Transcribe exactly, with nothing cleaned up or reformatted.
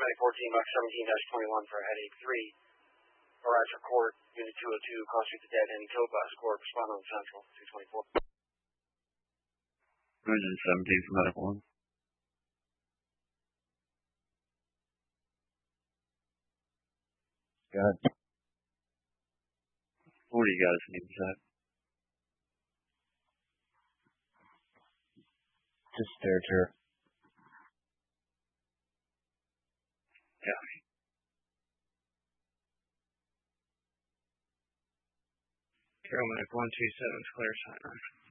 County fourteen, box seventeen dash twenty-one for headache three. Roger Court, Unit two oh two, Cross Street to Dead End, Killbus Court, respond on Central, two twenty-four. Unit seventeen for medical one. Got it. What do you guys need that? Just stare at her. Copy. Carolina one two seven, clear sign.